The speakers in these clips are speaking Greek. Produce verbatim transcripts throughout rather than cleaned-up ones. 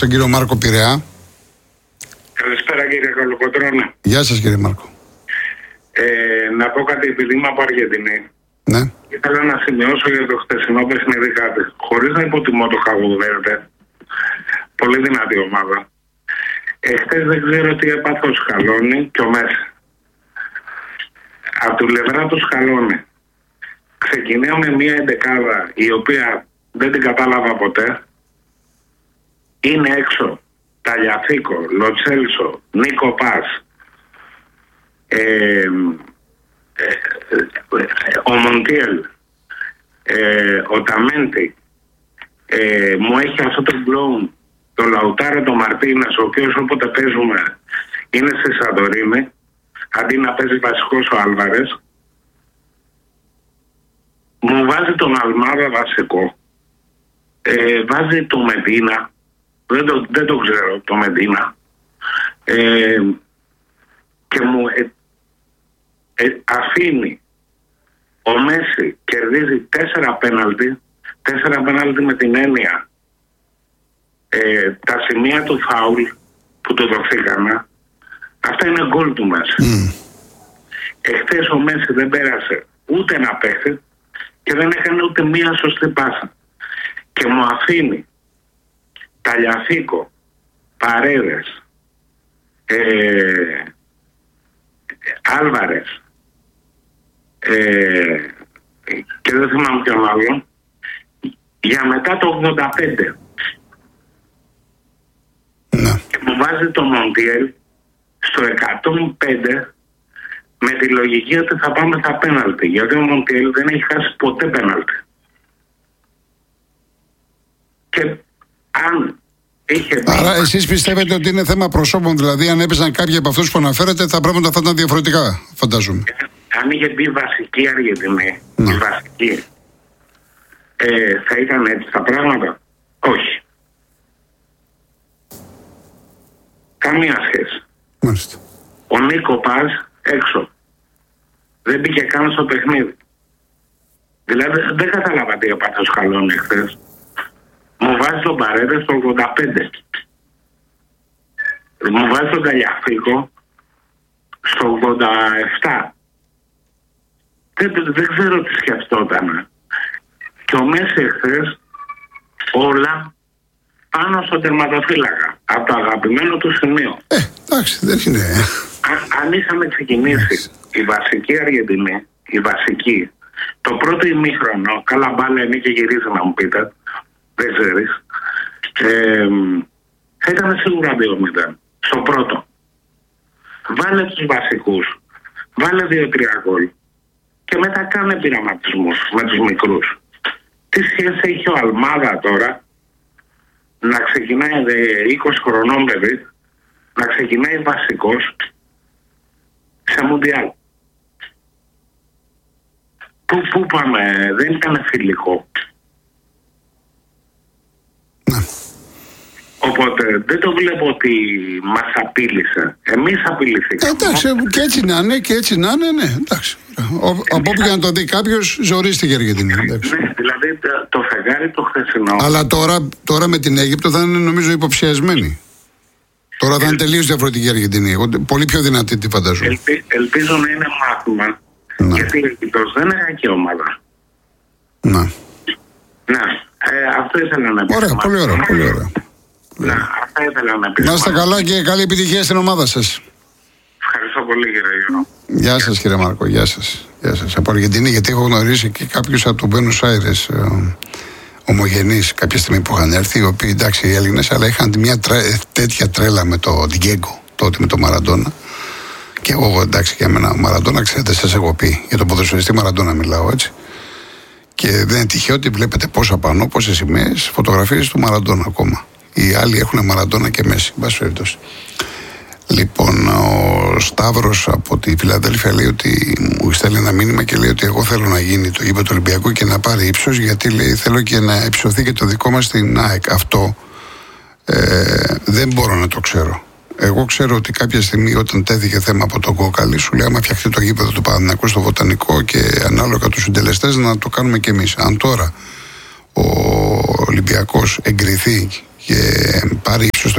στον κύριο Μάρκο Πειραιά. Καλησπέρα κύριε Καλοκοτρώνη. Γεια σας κύριε Μάρκο. Ε, να πω κάτι επειδή είμαι από Αργεντινή. Ναι. Ήθελα να σημειώσω για το χτεσινό παιχνίδι κάτι. Χωρίς να υποτιμώ το Καβο-Βέρντε. Πολύ δυνατή ομάδα. Εχθές δεν ξέρω τι έπαθε ο Σκαλόνι και ο Μέση. Από την πλευρά του Σκαλόνι ξεκινάω με μια εντεκάδα η οποία δεν την κατάλαβα ποτέ. Είναι έξω Ταλιαφίκο, Λοτσέλσο, Νίκο Πας, ε, ε, ε, ο Μοντιέλ, ε, ο Ταμέντι, ε, μου έχει αυτό το μπλόουν, το Λαουτάρο, το Μαρτίνας, ο οποίος όποτε παίζουμε είναι στη Σαντορίνη, αντί να παίζει βασικός ο Άλβαρες. Μου βάζει τον Αλμάδα βασικό, ε, βάζει το Μεντίνα, δεν το, δεν το ξέρω το Μεντίνα, ε, και μου ε, ε, αφήνει ο Μέση, κερδίζει τέσσερα πέναλτι, τέσσερα πέναλτι με την έννοια ε, τα σημεία του φάουλ που του δοθήκανε, αυτά είναι γκολ του Μέση. Mm. Εχθές ο Μέση δεν πέρασε ούτε ένα παίχτη και δεν έκανε ούτε μία σωστή πάσα και μου αφήνει Ταλιαφίκο, Παρέδες, ε, Άλβαρες, ε, και δεν θυμάμαι ποιον άλλον, για μετά το ογδόντα πέντε. Ναι. Και μου βάζει το Μοντιέλ στο εκατόν πέντε με τη λογική ότι θα πάμε στα πέναλτι, γιατί ο Μοντιέλ δεν έχει χάσει ποτέ πέναλτι. Και αν είχε... Άρα εσείς πιστεύετε ότι είναι θέμα προσώπων, δηλαδή αν έπαιζαν κάποιοι από αυτούς που αναφέρετε τα πράγματα θα ήταν διαφορετικά, φαντάζομαι. Αν είχε μπει βασική Αργεντινή, η βασική, ε, θα ήταν έτσι τα πράγματα? Όχι. Καμία σχέση. Μάλιστα. Ο Νίκο Πας έξω. Δεν μπήκε καν στο παιχνίδι. Δηλαδή δεν κατάλαβα τι έπαθε ο Σκαλόνι χθες. Μου βάζει τον Παρέδε στο ογδόντα πέντε. Μου βάζει τον Ταλιαφίκο στο ογδόντα επτά. Δεν, δεν ξέρω τι σκεφτόταν. Και ο Μέση χθες όλα πάνω στον τερματοφύλακα. Από το αγαπημένο του σημείο. Ε, εντάξει, δεν είναι. Αν, αν είχαμε ξεκινήσει η βασική Αργεντινή, η βασική, το πρώτο ημίχρονο, καλά μπάλα είναι και γυρίζει να μου πείτε, δεν ξέρεις, ε, θα ήταν σίγουρα δύο μηδέν στο πρώτο. Βάλε τους βασικούς, βάλε δύο τρία γκολ και μετά κάνε πειραματισμούς με τους μικρούς. Τι σχέση έχει ο Αλμάδα τώρα να ξεκινάει είκοσι χρονών παιδί, να ξεκινάει βασικός σε Μουντιάλ? Πού, πού πάμε, δεν ήταν φιλικό. Ναι. Οπότε δεν το βλέπω ότι μας απείλησε. Εμείς απειληθήκαμε. Εντάξει, και έτσι να είναι, και έτσι να είναι, ναι, εντάξει. Ο, από όπου και να το δει κάποιος, ζορίστηκε η Αργεντινή. Ναι, δηλαδή το, το φεγγάρι το χθεσινό. Αλλά τώρα, τώρα με την Αίγυπτο θα είναι νομίζω υποψιασμένη. Τώρα θα είναι τελείως διαφορετική η Αργεντινή. Πολύ πιο δυνατή τη φανταζόμαι. Ελπι, ελπίζω να είναι μάθημα. Να. Γιατί η Αίγυπτος δεν είναι κακή ομάδα. Να. Ναι, ε, αυτό ήθελα να πει. Ωραία, πολύ ωραία, πολύ ωραία. Ναι, αυτά ήθελα να πει. Να είστε καλά και καλή επιτυχία στην ομάδα σας. Ευχαριστώ πολύ κύριε Γιώργο. Γεια σας κύριε Μάρκο, γεια σας. Γεια σας. Από Αργεντινή, γιατί έχω γνωρίσει και κάποιους από τον Μπένους Άιρες ε, ομογενείς κάποια στιγμή που είχαν έρθει, οι οποίοι εντάξει οι Έλληνες, αλλά είχαν μια τρέ, τέτοια τρέλα με το Ντιγκέγκο, τότε με τον Μαραντόνα. Και εγώ εντάξει για μένα, Μαραντόνα, ξέρετε, σας έχω πει, για τον ποδοσφαιριστή Μαραντόνα μιλάω έτσι. Και δεν είναι τυχαίο ότι βλέπετε πόσα πανώ, πόσες σημαίες, φωτογραφίες του Μαραντόνα ακόμα. Οι άλλοι έχουν Μαραντόνα και Μέση, εν πάση περιπτώσει. Λοιπόν, ο Σταύρος από τη Φιλαδέλφια λέει ότι μου στέλνει ένα μήνυμα και λέει ότι εγώ θέλω να γίνει το γήπεδο του Ολυμπιακού και να πάρει ύψος, γιατί λέει θέλω και να υψωθεί και το δικό μας στην ΑΕΚ. Αυτό ε, δεν μπορώ να το ξέρω. Εγώ ξέρω ότι κάποια στιγμή όταν τέθηκε θέμα από τον Κόκαλη, σου λέει άμα φτιαχτεί το γήπεδο του Παναθηναϊκού στο Βοτανικό και ανάλογα τους συντελεστές να το κάνουμε κι εμείς. Αν τώρα ο Ολυμπιακός εγκριθεί και πάρει ύψος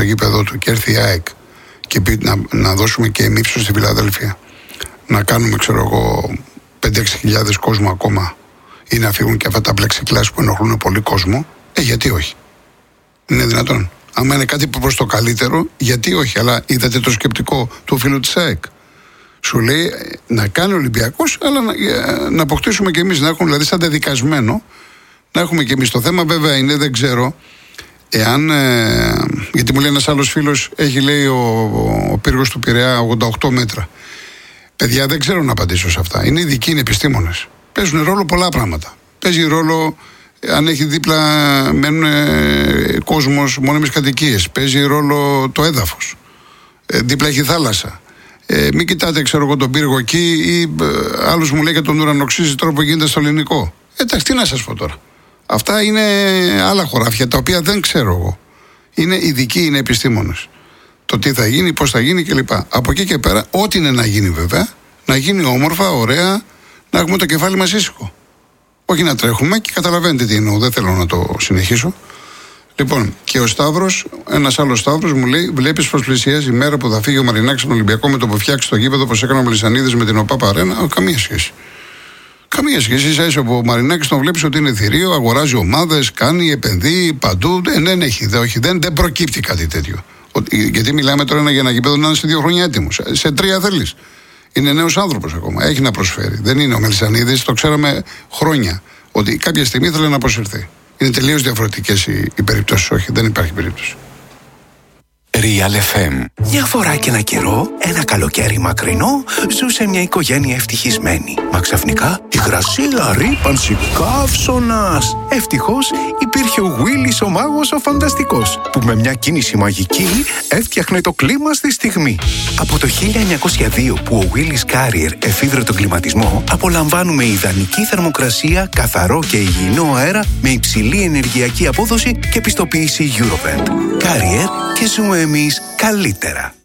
γήπεδο του και έρθει η ΑΕΚ και πει να, να δώσουμε και εμίψο στη Φιλαδέλφια, να κάνουμε, ξέρω εγώ, πέντε έξι χιλιάδες κόσμο ακόμα ή να φύγουν και αυτά τα πλεξικλάς που ενοχλούν πολύ κόσμο, ε, γιατί όχι. Είναι δυνατόν. Άμα είναι κάτι προς το καλύτερο, γιατί όχι. Αλλά είδατε το σκεπτικό του φίλου της ΑΕΚ. Σου λέει να κάνει ο Ολυμπιακός, αλλά να, να αποκτήσουμε κι εμείς, να έχουμε δηλαδή σαν δεδικασμένο, να έχουμε κι εμείς. Το θέμα βέβαια είναι, δεν ξέρω, εάν, ε, γιατί μου λέει ένας άλλος φίλος, έχει λέει ο, ο, ο πύργος του Πειραιά ογδόντα οκτώ μέτρα. Παιδιά, δεν ξέρω να απαντήσω σε αυτά. Είναι ειδικοί, είναι επιστήμονες. Παίζουν ρόλο πολλά πράγματα. Παίζει ρόλο αν έχει δίπλα μένουν ε, κόσμος, μόνιμες κατοικίες. Παίζει ρόλο το έδαφος. Ε, δίπλα έχει θάλασσα. Ε, μην κοιτάτε, ξέρω εγώ, τον πύργο εκεί ή ε, άλλος μου λέει για τον ουρανοξύστη τώρα που γίνεται στο ελληνικό. Εντάξει, τι να σας πω τώρα. Αυτά είναι άλλα χωράφια τα οποία δεν ξέρω εγώ. Είναι ειδικοί, είναι επιστήμονες. Το τι θα γίνει, πώς θα γίνει κλπ. Από εκεί και πέρα, ό,τι είναι να γίνει βέβαια, να γίνει όμορφα, ωραία, να έχουμε το κεφάλι μας ήσυχο. Όχι να τρέχουμε, και καταλαβαίνετε τι εννοώ, δεν θέλω να το συνεχίσω. Λοιπόν, και ο Σταύρος, ένας άλλος Σταύρος μου λέει: βλέπεις πως πλησιάζει η μέρα που θα φύγει ο Μαρινάκης στον Ολυμπιακό με το που φτιάξει το γήπεδο, όπως έκανε ο Μελισσανίδης με την ΟΠΑΠ Αρένα? Καμία σχέση. Καμία σχέση. Ίσα ίσα που ο Μαρινάκης τον βλέπεις ότι είναι θηρίο, αγοράζει ομάδες, κάνει, επενδύει παντού. Δεν, δεν έχει, δεν, όχι, δεν, δεν προκύπτει κάτι τέτοιο. Γιατί μιλάμε τώρα για ένα γήπεδο να είναι σε δύο χρόνια έτοιμο. Σε τρία θέλεις. Είναι νέος άνθρωπος ακόμα. Έχει να προσφέρει. Δεν είναι ο Μελισσανίδης, το ξέραμε χρόνια. Ότι κάποια στιγμή ήθελε να αποσυρθεί. Είναι τελείως διαφορετικές οι, οι περιπτώσεις. Όχι, δεν υπάρχει περίπτωση. Real εφ εμ. Μια φορά και ένα καιρό, ένα καλοκαίρι μακρινό, ζούσε μια οικογένεια ευτυχισμένη. Μα ξαφνικά υγρασία, ρύπανση, καύσωνας. Ευτυχώς υπήρχε ο Γουίλης ο μάγος ο φανταστικός, που με μια κίνηση μαγική έφτιαχνε το κλίμα στη στιγμή. Από το χίλια εννιακόσια δύο που ο Γουίλης Carrier εφήβρε τον κλιματισμό, απολαμβάνουμε ιδανική θερμοκρασία, καθαρό και υγιεινό αέρα με υψηλή ενεργειακή απόδοση και πιστοποίηση Eurovent. Carrier, και ζούμε εμείς καλύτερα.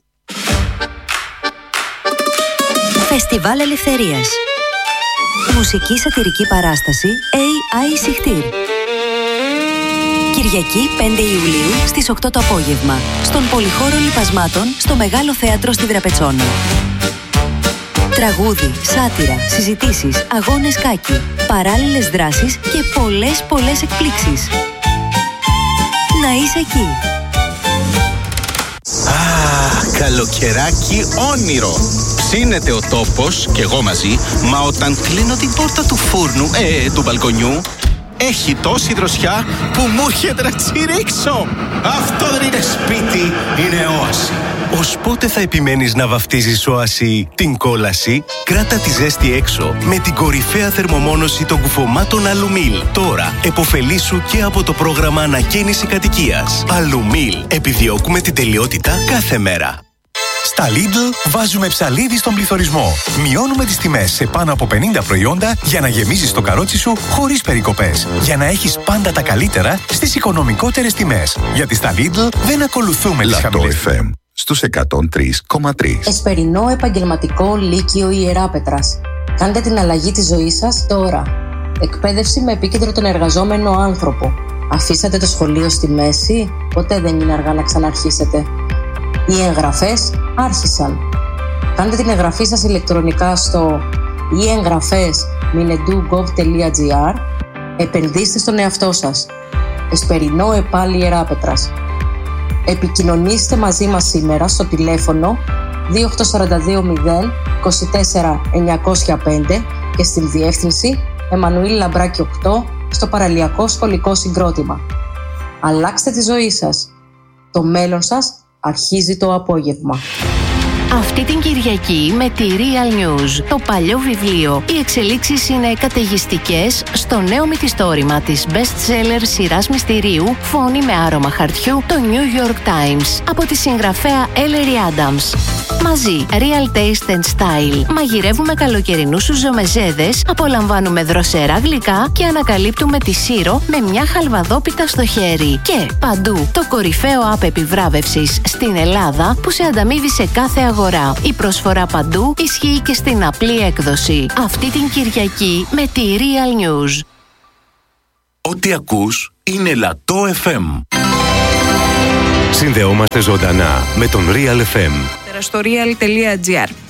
Φεστιβάλ Ελευθερίας. Μουσική σατιρική παράσταση έι άι Σιχτήρ. Κυριακή πέντε Ιουλίου στις οκτώ το απόγευμα, στον Πολυχώρο Λιπασμάτων στο Μεγάλο Θέατρο στη Δραπετσόνα. Τραγούδι, σάτυρα, συζητήσεις, αγώνες κάκι, παράλληλες δράσεις και πολλές πολλές εκπλήξεις. Να είσαι εκεί. Α, καλοκαιράκι όνειρο. Ψήνεται ο τόπος και εγώ μαζί, μα όταν κλείνω την πόρτα του φούρνου, ε, του μπαλκονιού, έχει τόση δροσιά που μου έρχεται να τσιρίξω. Αυτό δεν είναι σπίτι, είναι όαση. Ως πότε θα επιμένεις να βαφτίζεις όαση την κόλαση? Κράτα τη ζέστη έξω με την κορυφαία θερμομόνωση των κουφωμάτων Αλουμίλ. Τώρα εποφελήσου και από το πρόγραμμα ανακαίνιση κατοικίας. Αλουμίλ. Επιδιώκουμε την τελειότητα κάθε μέρα. Στα Lidl βάζουμε ψαλίδι στον πληθωρισμό. Μειώνουμε τις τιμές σε πάνω από πενήντα προϊόντα για να γεμίζεις το καρότσι σου χωρίς περικοπές. Για να έχεις πάντα τα καλύτερα στις οικονομικότερες τιμές. Γιατί στα Lidl δεν ακολουθούμε τις χαμηλές. εφ εμ στους εκατόν τρία κόμμα τρία. Εσπερινό Επαγγελματικό Λύκειο Ιεράπετρας. Κάντε την αλλαγή της ζωής σας τώρα. Εκπαίδευση με επίκεντρο τον εργαζόμενο άνθρωπο. Αφήσατε το σχολείο στη μέση? Ποτέ δεν είναι αργά να ξαναρχίσετε. Οι εγγραφές άρχισαν. Κάντε την εγγραφή σας ηλεκτρονικά στο οι εγγραφές μινεντού τελεία γκοβ τελεία τζι άρ. Επενδύστε στον εαυτό σας. Εσπερινό ΕΠΑΛ Ιεράπετρας. Επικοινωνήστε μαζί μας σήμερα στο τηλέφωνο δύο οκτώ τέσσερα δύο μηδέν είκοσι τέσσερα εννιακόσια πέντε και στην διεύθυνση Εμμανουήλ Λαμπράκη οκτώ στο παραλιακό σχολικό συγκρότημα. Αλλάξτε τη ζωή σας. Το μέλλον σας αρχίζει το απόγευμα. Αυτή την Κυριακή με τη Real News, το παλιό βιβλίο. Οι εξελίξεις είναι καταιγιστικές στο νέο μυθιστόρημα της best-seller σειράς μυστηρίου «Φόνη με άρωμα χαρτιού», το New York Times, από τη συγγραφέα Ellery Adams. Μαζί, Real Taste and Style. Μαγειρεύουμε καλοκαιρινούς σουζομεζέδες, απολαμβάνουμε δροσερά γλυκά και ανακαλύπτουμε τη Σύρο με μια χαλβαδόπιτα στο χέρι. Και παντού, το κορυφαίο app επιβράβευσης στην Ελλάδα που σε ανταμείβει σε κάθε αγορά. Η προσφορά παντού ισχύει και στην απλή έκδοση. Αυτή την Κυριακή με τη Real News. Ό,τι ακούς είναι Λατό εφ εμ. Συνδεόμαστε ζωντανά με τον Real εφ εμ. Στο real τελεία gr.